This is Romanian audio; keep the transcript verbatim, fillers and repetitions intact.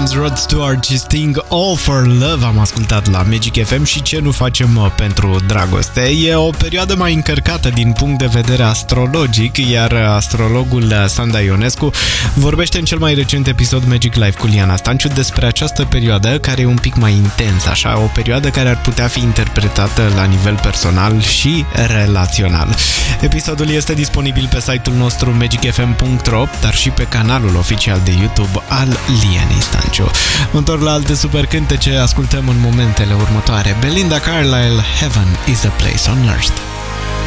Adams, Rod Stewart și Sting, All for Love am ascultat la Magic F M. Și ce nu facem pentru dragoste? E o perioadă mai încărcată din punct de vedere astrologic, iar astrologul Sanda Ionescu vorbește în cel mai recent episod Magic Live cu Liana Stanciu despre această perioadă care e un pic mai intensă, așa, o perioadă care ar putea fi interpretată la nivel personal și relațional. Episodul este disponibil pe site-ul nostru magic f m punct r o, dar și pe canalul oficial de YouTube al Lianei Stanciu. Mă întorc la alte super cântece, ascultăm în momentele următoare Belinda Carlisle, Heaven is a Place on Earth.